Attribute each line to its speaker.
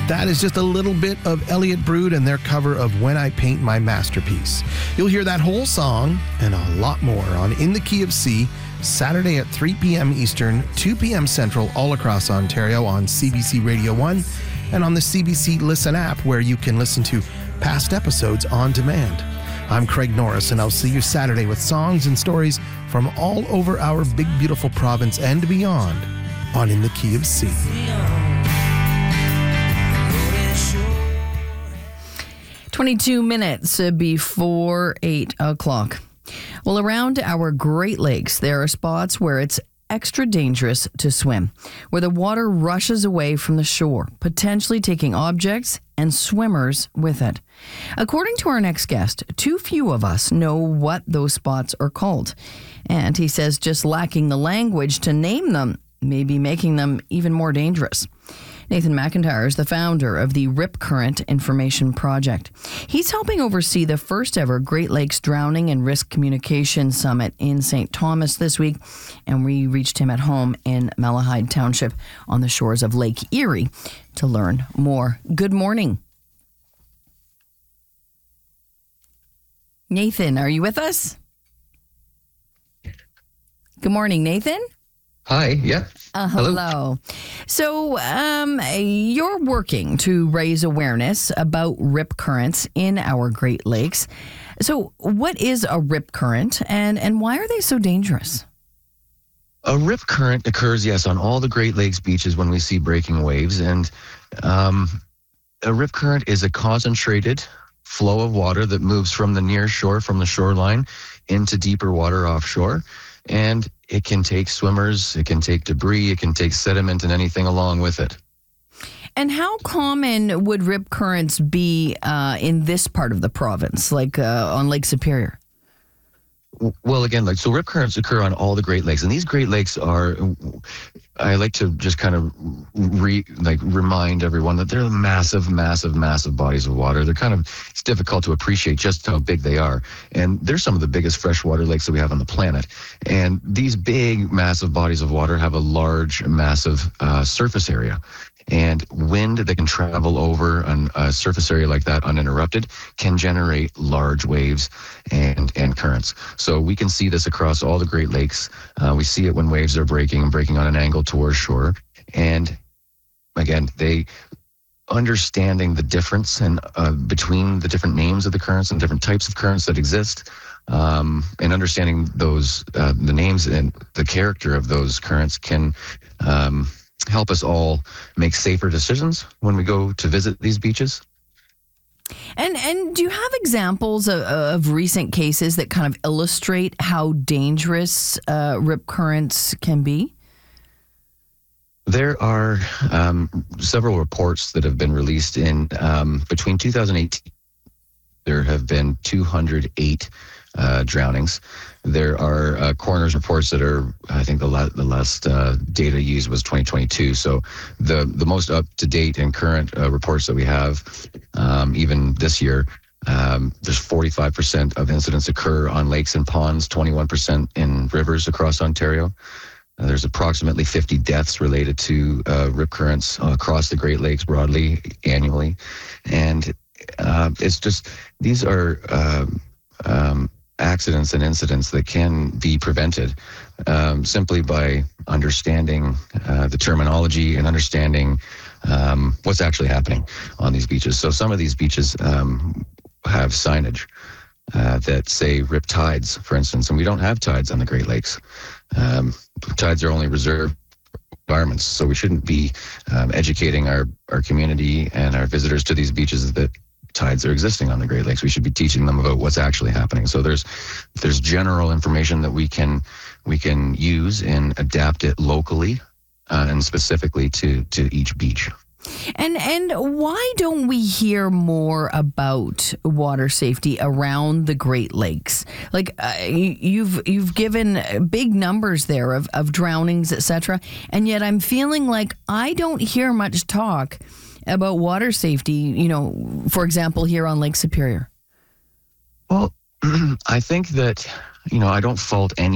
Speaker 1: That is just a little bit of Elliott Brood and their cover of When I Paint My Masterpiece. You'll hear that whole song and a lot more on In the Key of C, Saturday at 3 p.m. Eastern, 2 p.m. Central, all across Ontario on CBC Radio 1 and on the CBC Listen app, where you can listen to past episodes on demand. I'm Craig Norris, and I'll see you Saturday with songs and stories from all over our big, beautiful province and beyond on In the Key of C.
Speaker 2: 22 minutes before 8 o'clock. Well, around our Great Lakes, there are spots where it's extra dangerous to swim, where the water rushes away from the shore, potentially taking objects and swimmers with it. According to our next guest, too few of us know what those spots are called. And he says just lacking the language to name them may be making them even more dangerous. Nathan McIntyre is the founder of the Rip Current Information Project. He's helping oversee the first ever Great Lakes Drowning and Risk Communication Summit in St. Thomas this week, and we reached him at home in Malahide Township on the shores of Lake Erie to learn more. Good morning. Nathan, are you with us? Good morning, Nathan.
Speaker 3: Hi, yeah.
Speaker 2: Hello. So you're working to raise awareness about rip currents in our Great Lakes. So what is a rip current and why are they so dangerous?
Speaker 3: A rip current occurs, yes, on all the Great Lakes beaches when we see breaking waves. And a rip current is a concentrated flow of water that moves from the near shore, from the shoreline, into deeper water offshore. And it can take swimmers, it can take debris, it can take sediment and anything along with it.
Speaker 2: And how common would rip currents be in this part of the province, like on Lake Superior?
Speaker 3: Well, again, so rip currents occur on all the Great Lakes, and these Great Lakes are, I like to just kind of remind everyone that they're massive, massive, massive bodies of water. They're it's difficult to appreciate just how big they are. And they're some of the biggest freshwater lakes that we have on the planet. And these big, massive bodies of water have a large, massive surface area. And wind that can travel over a surface area like that uninterrupted can generate large waves and currents. So we can see this across all the Great Lakes. We see it when waves are breaking on an angle towards shore. And again, understanding the difference between the different names of the currents and different types of currents that exist, and understanding those the names and the character of those currents can help us all make safer decisions when we go to visit these beaches.
Speaker 2: And do you have examples of recent cases that kind of illustrate how dangerous rip currents can be?
Speaker 3: There are several reports that have been released in between 2018. There have been 208 drownings. There are coroner's reports that are, I think the last data used was 2022. So the most up-to-date and current reports that we have, even this year, there's 45% of incidents occur on lakes and ponds, 21% in rivers across Ontario. There's approximately 50 deaths related to rip currents across the Great Lakes broadly annually. And it's just, these are accidents and incidents that can be prevented simply by understanding the terminology and understanding what's actually happening on these beaches. So some of these beaches have signage that say rip tides, for instance, and we don't have tides on the Great Lakes. Tides are only reserved environments, so we shouldn't be educating our community and our visitors to these beaches that tides are existing on the Great Lakes. We should be teaching them about what's actually happening. So there's general information that we can use and adapt it locally and specifically to each beach.
Speaker 2: And why don't we hear more about water safety around the Great Lakes? Like you've given big numbers there of drownings, etc. And yet I'm feeling like I don't hear much talk about water safety, for example, here on Lake Superior.
Speaker 3: Well, I think that, I don't fault any